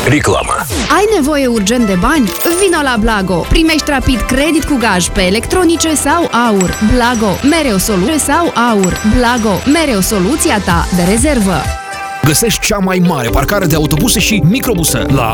Reclamă. Ai nevoie urgent de bani? Vino la Blago! Primești rapid credit cu gaj pe electronice sau aur. Blago, mereu soluție sau aur. Blago, mereu soluția ta de rezervă. Găsești cea mai mare parcare de autobuse și microbuse la